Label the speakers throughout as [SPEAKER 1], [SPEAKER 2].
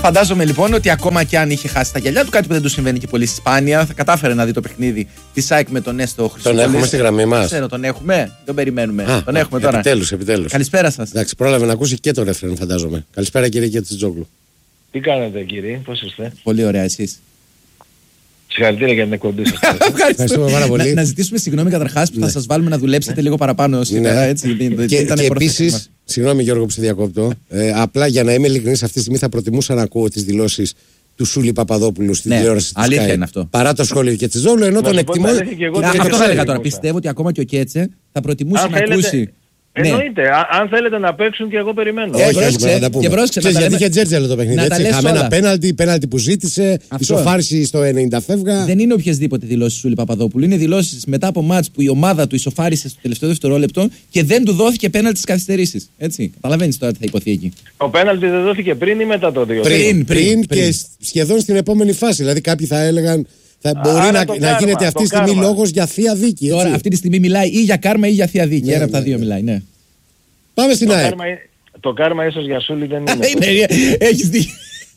[SPEAKER 1] Φαντάζομαι λοιπόν ότι ακόμα και αν είχε χάσει τα γυαλιά του, κάτι που δεν του συμβαίνει και πολύ σπάνια, θα κατάφερε να δει το παιχνίδι τη ΑΕΚ με τον Έστω Χρυσόπουλο.
[SPEAKER 2] Τον έχουμε στη γραμμή μας.
[SPEAKER 1] Ξέρω, τον έχουμε. Τον περιμένουμε. Τον έχουμε τώρα.
[SPEAKER 2] Επιτέλους.
[SPEAKER 1] Καλησπέρα σας.
[SPEAKER 2] Εντάξει, πρόλαβε να ακούσει και το ρεφρέν, φαντάζομαι. Καλησπέρα κύριε Κετσιτζόγλου.
[SPEAKER 3] Τι κάνετε κύριε, πώς είστε?
[SPEAKER 1] Πολύ ωραία, εσείς?
[SPEAKER 3] Συγχαρητήρια για την εκπομπή σας.
[SPEAKER 2] Ευχαριστούμε πάρα πολύ.
[SPEAKER 1] Να ζητήσουμε συγγνώμη καταρχάς που θα σας βάλουμε να δουλέψετε λίγο παραπάνω σήμερα. Έτσι,
[SPEAKER 2] και επίσης, συγγνώμη Γιώργο που σε διακόπτω, απλά για να είμαι ειλικρινής, αυτή τη στιγμή θα προτιμούσα να ακούω τις δηλώσεις του Σούλη Παπαδόπουλου στην τηλεόραση της
[SPEAKER 1] αλήθεια
[SPEAKER 2] ΣΚΑΙ.
[SPEAKER 1] Είναι αυτό.
[SPEAKER 2] Παρά το σχόλιο του Κετσιτζόγλου, ενώ τον εκτιμώ.
[SPEAKER 1] Αυτό θα έλεγα τώρα. Πιστεύω ότι ακόμα και ο Κέτσε θα προτιμούσε να ακούσει.
[SPEAKER 3] Εννοείται. Αν θέλετε να παίξουν και εγώ περιμένω.
[SPEAKER 1] Και πρόσεξε.
[SPEAKER 2] Γιατί είχε τζέρτζελο το παιχνίδι. Έτσι. Χαμένα πέναλτι που ζήτησε, ισοφάριση στο 90 φεύγα.
[SPEAKER 1] Δεν είναι οποιασδήποτε δηλώσεις του Σούλη Παπαδόπουλου. Είναι δηλώσεις μετά από μάτς που η ομάδα του ισοφάρισε στο τελευταίο δευτερόλεπτο και δεν του δόθηκε πέναλτι στις καθυστερήσεις. Έτσι. Καταλαβαίνεις τώρα τι θα υποθεί εκεί.
[SPEAKER 3] Ο πέναλτι δεν δόθηκε πριν ή μετά το 2?
[SPEAKER 2] Πριν και σχεδόν στην επόμενη φάση. Δηλαδή κάποιοι θα έλεγαν. Θα μπορεί να γίνεται αυτή τη στιγμή λόγος για θεία δίκη.
[SPEAKER 1] Τώρα αυτή τη στιγμή μιλάει ή για κάρμα ή για θεία δίκη. Ένα από τα δύο μιλάει, ναι.
[SPEAKER 2] Πάμε στην ΑΕΚ.
[SPEAKER 3] Το κάρμα ίσως για Σούλη δεν είναι.
[SPEAKER 1] Έχεις δίκιο.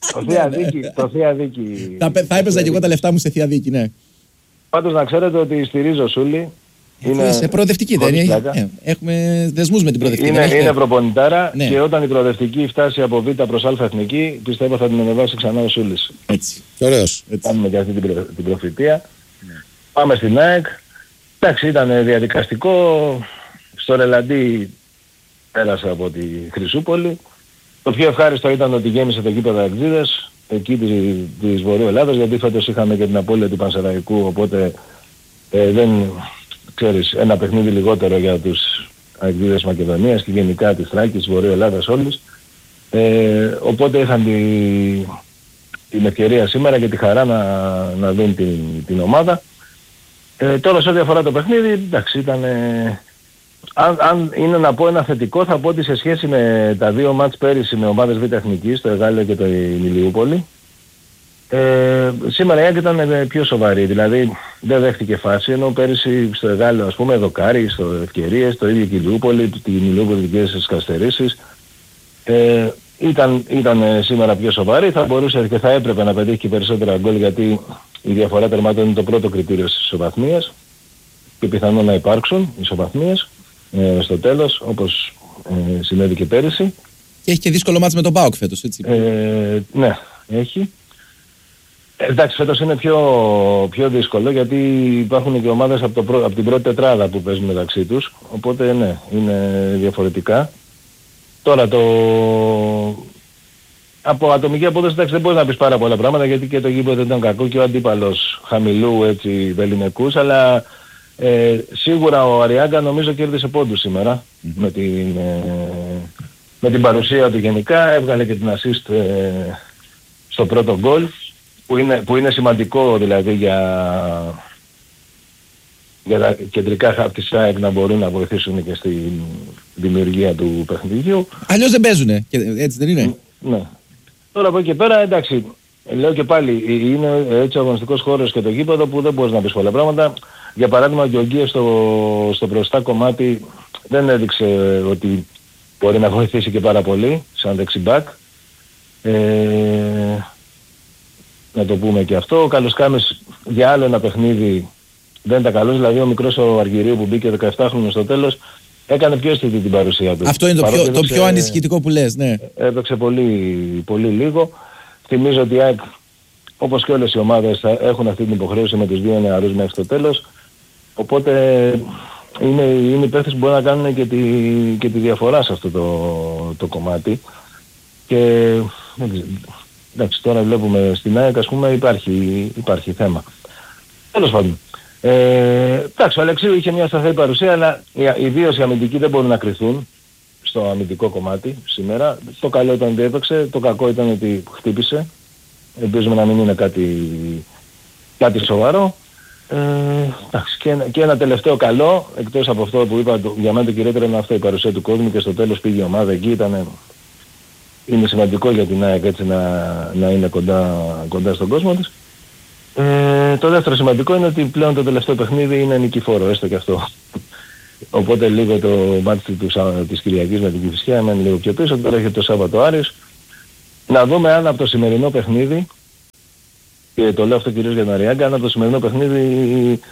[SPEAKER 3] Το θεία δίκη.
[SPEAKER 1] Θα έπαιζα και εγώ τα λεφτά μου σε θεία δίκη, ναι.
[SPEAKER 3] Πάντως να ξέρετε ότι στηρίζω Σούλη.
[SPEAKER 1] Είναι σε προοδευτική, δεν είναι? Έχουμε δεσμούς με την προοδευτική.
[SPEAKER 3] Είναι προπονητάρα και όταν η προοδευτική φτάσει από Β προς Α εθνική, πιστεύω θα την ανεβάσει ξανά ο Σούλης.
[SPEAKER 1] Έτσι.
[SPEAKER 2] Ωραίος.
[SPEAKER 3] Κάνουμε και αυτή την προφητεία. Πάμε στην ΑΕΚ. Εντάξει, ήταν διαδικαστικό. Στο Ρελαντί πέρασε από τη Χρυσούπολη. Το πιο ευχάριστο ήταν ότι γέμισε το γήπεδο Αγγλίδες εκεί της Βορείου Ελλάδας, γιατί φέτος είχαμε και την απώλεια του Πανσεραϊκού, οπότε δεν ξέρεις, ένα παιχνίδι λιγότερο για τους Αγγλίδες Μακεδονίας και γενικά της Θράκης, της Βορείου Ελλάδας όλης. Οπότε είχαν την ευκαιρία σήμερα και τη χαρά να δουν την ομάδα. Τώρα σε ό,τι αφορά το παιχνίδι, εντάξει, ήταν... Αν είναι να πω ένα θετικό, θα πω ότι σε σχέση με τα δύο μάτς πέρυσι με ομάδες Β' Εθνικής, το Εγάλεο και το Ηλιούπολη, σήμερα η ΑΕΚ ήταν πιο σοβαρή, δηλαδή δεν δέχτηκε φάση, ενώ πέρυσι στο Εγάλεο ας πούμε δοκάρι, στο ευκαιρίες, το ίδιο και η Ηλιούπολη, την Ηλιούπολη δικές στις καθυστερήσεις, ήταν σήμερα πιο σοβαρή, θα μπορούσε και θα έπρεπε να πετύχει και περισσότερα γκολ, γιατί η διαφορά τερμάτων είναι το πρώτο κριτήριο στις ισοβαθμίες και πιθανόν να υπάρξουν ισοβαθμίες στο τέλος, όπως συνέβη και πέρυσι.
[SPEAKER 1] Και έχει και δύσκολο μάτς με τον ΠΑΟΚ φέτος, έτσι.
[SPEAKER 3] Ναι, έχει. Εντάξει, φέτος είναι πιο δύσκολο, γιατί υπάρχουν και ομάδες από την πρώτη τετράδα που παίζουν μεταξύ τους, οπότε ναι, είναι διαφορετικά. Τώρα από ατομική απόδοση, εντάξει, δεν μπορείς να πεις πάρα πολλά πράγματα, γιατί και το γήπεδο ήταν κακό και ο αντίπαλος χαμηλού έτσι βεληνικούς, αλλά σίγουρα ο Αριάγκα νομίζω κέρδισε πόντους σήμερα με την παρουσία του γενικά, έβγαλε και την assist στο πρώτο γκολ, που είναι σημαντικό δηλαδή για τα κεντρικά χαφ της ΑΕΚ να μπορούν να βοηθήσουν και στη δημιουργία του παιχνιδιού.
[SPEAKER 1] Αλλιώς δεν παίζουνε, έτσι δεν είναι?
[SPEAKER 3] Ναι. Τώρα από εκεί και πέρα, εντάξει, λέω και πάλι, είναι έτσι ο αγωνιστικός χώρος και το γήπεδο που δεν μπορείς να πεις πολλά πράγματα. Για παράδειγμα, ο Γεωργίας στο μπροστά κομμάτι δεν έδειξε ότι μπορεί να βοηθήσει και πάρα πολύ σαν δεξιμπάκ. Να το πούμε και αυτό. Ο Καλοσκάμης για άλλο ένα παιχνίδι δεν ήταν καλός, δηλαδή ο μικρός ο Αργυρίου που μπήκε 17χρονος στο τέλος έκανε πιο αισθητή την παρουσία του.
[SPEAKER 1] Αυτό είναι το πιο ανησυχητικό που λες, ναι.
[SPEAKER 3] Έπαιξε πολύ λίγο. Θυμίζω ότι η ΑΕΚ, όπως και όλες οι ομάδες, θα έχουν αυτή την υποχρέωση με τους δύο νεαρούς μέχρι το τέλος. Οπότε είναι οι παίκτες που μπορούν να κάνουν και τη διαφορά σε αυτό το κομμάτι. Και εντάξει, τώρα βλέπουμε στην ΑΕΚ, ας πούμε, υπάρχει θέμα. Τέλος πάντων. Εντάξει, ο Αλεξίου είχε μια σταθερή παρουσία, αλλά ιδίως οι αμυντικοί δεν μπορούν να κρυθούν στο αμυντικό κομμάτι σήμερα. Το καλό ήταν ότι έπαιξε, το κακό ήταν ότι χτύπησε. Ελπίζουμε να μην είναι κάτι σοβαρό. Εντάξει, και ένα τελευταίο καλό, εκτός από αυτό που είπα, για μένα το κυριότερο είναι αυτό, η παρουσία του κόσμου, και στο τέλος πήγε η ομάδα εκεί, είναι σημαντικό για την ΑΕΚ έτσι να είναι κοντά στον κόσμο της. Το δεύτερο σημαντικό είναι ότι πλέον το τελευταίο παιχνίδι είναι νικηφόρο, έστω και αυτό. Οπότε λίγο το μάτι της Κυριακής με την Κηφισιά έμενε λίγο πιο πίσω, τώρα έχει το Σάββατο Άρης. να δούμε αν από το σημερινό παιχνίδι, και το λέω αυτό κυρίως για τον Αριάγκα, αν από το σημερινό παιχνίδι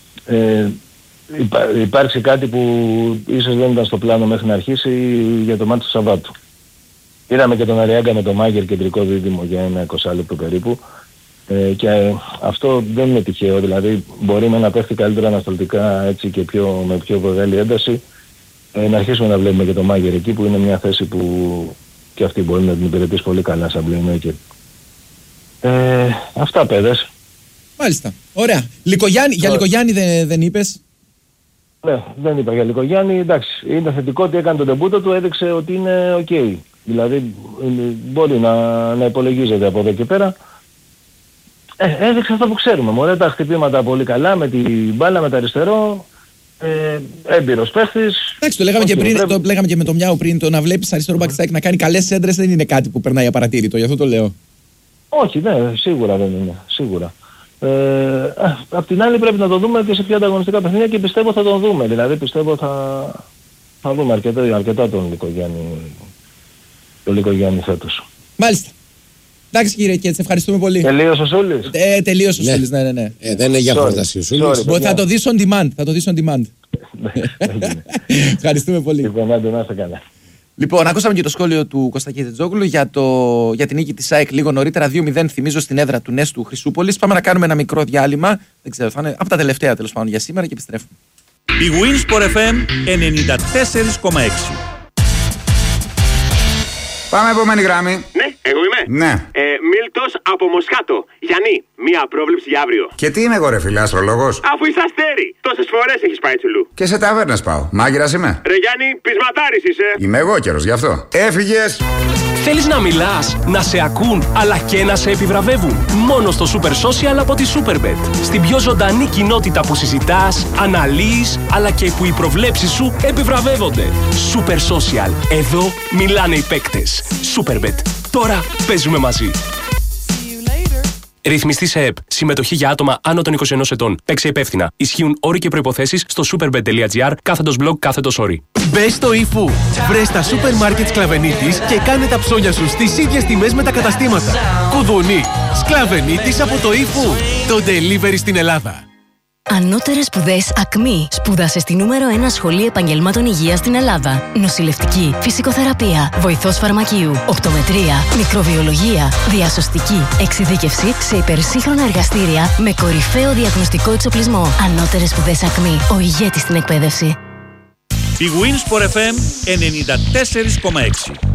[SPEAKER 3] υπάρξει κάτι που ίσως δεν ήταν στο πλάνο μέχρι να αρχίσει για το μάτι του Σαββάτου. Είδαμε και τον Αριάγκα με τον Μάγκερ κεντρικό δίδυμο για ένα 20 λεπτό περίπου, και αυτό δεν είναι τυχαίο, δηλαδή μπορεί με να πέφτει καλύτερα ανασταλτικά έτσι και με πιο μεγάλη ένταση, να αρχίσουμε να βλέπουμε και τον Μάγκερ εκεί, που είναι μια θέση που και αυτή μπορεί να την υπηρετήσει πολύ καλά σαν playmaker. Αυτά, παιδες.
[SPEAKER 1] Μάλιστα. Ωραία. Για Λικογιάννη δεν είπες?
[SPEAKER 3] Ναι, δεν είπα για Λικογιάννη. Εντάξει, είναι θετικό ότι έκανε τον τεμπούτο του, έδειξε ότι είναι ok. Δηλαδή μπορεί να υπολογίζεται από εδώ και πέρα. Έδειξε αυτό που ξέρουμε. Μωρέ, τα χτυπήματα πολύ καλά με την μπάλα, με το αριστερό. Έμπειρος παίχτης.
[SPEAKER 1] Εντάξει, το λέγαμε και πριν, το λέγαμε και με το Μιάου πριν, το να βλέπεις αριστερό backside να κάνει καλές έντρες δεν είναι κάτι που περνάει απαρατήρητο, γι' αυτό το λέω.
[SPEAKER 3] Όχι, ναι, σίγουρα δεν είναι, σίγουρα. Απ' την άλλη πρέπει να το δούμε και σε πιο ανταγωνιστικά παιχνίδια και πιστεύω θα τον δούμε. Δηλαδή πιστεύω θα δούμε αρκετά τον Λικογιάννη φέτος.
[SPEAKER 1] Μάλιστα. Εντάξει κύριε Κέτς, ευχαριστούμε πολύ.
[SPEAKER 3] Τελείωσε ο Σούλης.
[SPEAKER 1] Τελείωσε ο Σούλης, ναι.
[SPEAKER 2] Δεν είναι για πρόταση ο Σούλης.
[SPEAKER 1] Θα το δεις on demand. Ευχαριστούμε πολύ.
[SPEAKER 3] Λοιπόν, άντε να είστε καλά.
[SPEAKER 1] Λοιπόν, ακούσαμε και το σχόλιο του Κωστάκη Τζόγλου για την νίκη της ΑΕΚ λίγο νωρίτερα, 2-0, θυμίζω, στην έδρα του Νέστου Χρυσούπολης. Πάμε να κάνουμε ένα μικρό διάλειμμα, δεν ξέρω, θα είναι από τα τελευταία τέλος πάντων για σήμερα και επιστρέφουμε.
[SPEAKER 4] Η Winsport FM 94,6.
[SPEAKER 5] Πάμε επόμενη γραμμή.
[SPEAKER 6] Ναι, εγώ είμαι.
[SPEAKER 5] Ναι.
[SPEAKER 6] Μίλτος από Μοσχάτο. Γιάννη, μία πρόβλεψη για αύριο.
[SPEAKER 5] Και τι είμαι εγώ ρε φίλε, αστρολόγος?
[SPEAKER 6] Αφού είσαι αστέρι, τόσες φορές έχεις πάει τσουλού.
[SPEAKER 5] Και σε ταβέρνες πάω. Μάγειρας είμαι.
[SPEAKER 6] Ρε Γιάννη, πεισματάρης είσαι.
[SPEAKER 5] Είμαι εγώ καιρος γι' αυτό. Έφυγες.
[SPEAKER 7] Θέλεις να μιλάς, να σε ακούν, αλλά και να σε επιβραβεύουν? Μόνο στο Super Social από τη Superbet. Στην πιο ζωντανή κοινότητα που συζητάς, αναλύεις, αλλά και που οι προβλέψεις σου επιβραβεύονται. Super Social. Εδώ μιλάνε οι παίκτες. Superbet. Τώρα παίζουμε μαζί. Ρυθμιστή σε ΕΠ. Συμμετοχή για άτομα άνω των 21 ετών. Παίξε υπεύθυνα. Ισχύουν όροι και προϋποθέσεις στο superbet.gr/blog/όροι.
[SPEAKER 8] Μπες στο eFood. Βρες τα σούπερ μάρκετ Σκλαβενίτης και κάνε τα ψώνια σου στις ίδιες τιμές με τα καταστήματα. Κουδουνί. Σκλαβενίτης από το eFood. Το delivery στην Ελλάδα.
[SPEAKER 9] Ανώτερες σπουδές ΑΚΜΗ. Σπούδασε στη νούμερο 1 σχολή επαγγελμάτων υγείας στην Ελλάδα. Νοσηλευτική, φυσικοθεραπεία, βοηθός φαρμακείου, οπτομετρία, μικροβιολογία, διασωστική, εξειδίκευση σε υπερσύγχρονα εργαστήρια με κορυφαίο διαγνωστικό εξοπλισμό. Ανώτερες σπουδές ΑΚΜΗ. Ο ηγέτης στην εκπαίδευση.
[SPEAKER 4] Η Winsport FM 94,6.